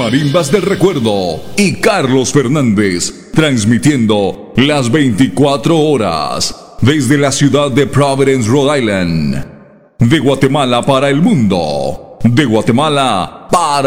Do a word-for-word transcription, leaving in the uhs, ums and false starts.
Marimbas del Recuerdo y Carlos Fernández, transmitiendo las veinticuatro horas desde la ciudad de Providence, Rhode Island. De Guatemala para el mundo. De Guatemala para